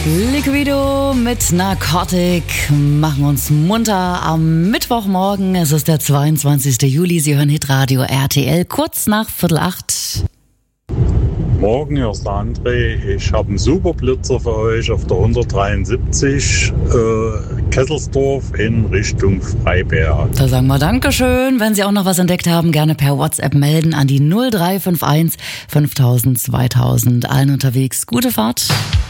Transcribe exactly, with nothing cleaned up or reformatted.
Liquido mit Narcotic machen uns munter am Mittwochmorgen. Es ist der zweiundzwanzigster Juli. Sie hören Hitradio R T L kurz nach Viertel acht. Morgen, hier ist der André. Ich habe einen super Blitzer für euch auf der hundertdreiundsiebzig äh, Kesselsdorf in Richtung Freiberg. Da sagen wir Dankeschön. Wenn Sie auch noch was entdeckt haben, gerne per WhatsApp melden an die null drei fünf eins fünftausend zweitausend. Allen unterwegs gute Fahrt.